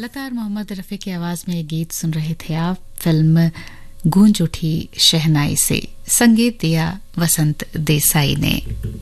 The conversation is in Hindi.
लता और मोहम्मद रफ़ी की आवाज़ में ये गीत सुन रहे थे आप फिल्म गूंज उठी शहनाई से। संगीत दिया वसंत देसाई ने।